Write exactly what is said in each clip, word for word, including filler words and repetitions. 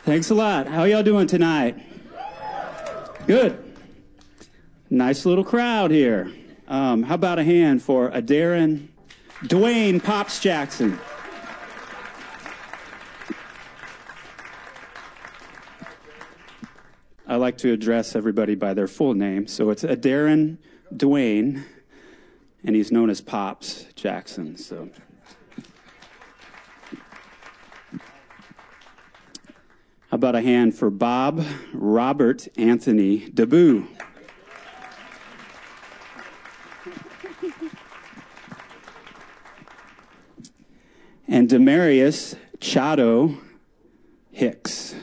Thanks a lot. How y'all doing tonight? Good. Nice little crowd here. Um, how about a hand for a Darren, Dwayne Pops Jackson? I like to address everybody by their full name. So it's a Darren Dwayne, and he's known as Pops Jackson. So. How about a hand for Bob Robert Anthony DeBoo? And Demarius Chado Hicks.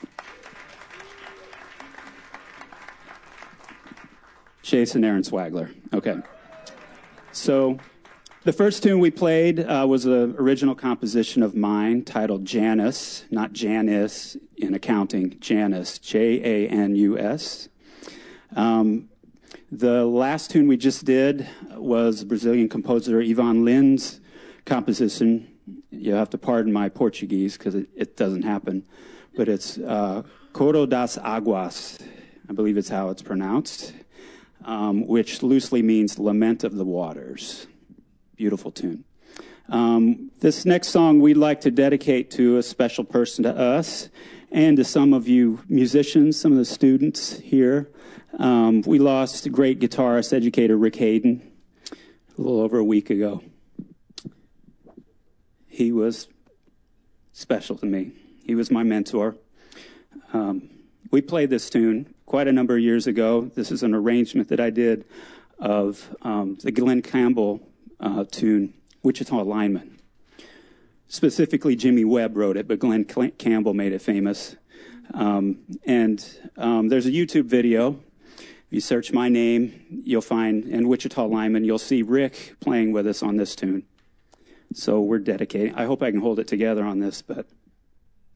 Chase and Aaron Swagler. Okay. So the first tune we played uh, was an original composition of mine titled Janus, not Janice in accounting, Janus, J A N U S. Um, the last tune we just did was Brazilian composer Ivan Lin's composition. You have to pardon my Portuguese because it, it doesn't happen. But it's uh, Coro das Águas, I believe it's how it's pronounced, um, which loosely means Lament of the Waters. Beautiful tune. Um, this next song we'd like to dedicate to a special person to us and to some of you musicians, some of the students here. Um, we lost great guitarist, educator Rick Hayden a little over a week ago. He was special to me. He was my mentor. Um, we played this tune quite a number of years ago. This is an arrangement that I did of um, the Glenn Campbell uh, tune, Wichita Lineman. Specifically, Jimmy Webb wrote it, but Glenn Cl- Campbell made it famous. Um, and um, there's a YouTube video. If you search my name, you'll find, and Wichita Lineman, you'll see Rick playing with us on this tune. So we're dedicating. I hope I can hold it together on this, but